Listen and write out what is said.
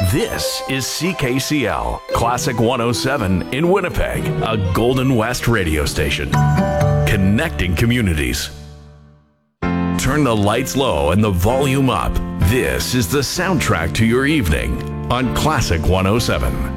This is CKCL, Classic 107 in Winnipeg, a Golden West radio station. Connecting communities. Turn the lights low and the volume up. This is the soundtrack to your evening on Classic 107.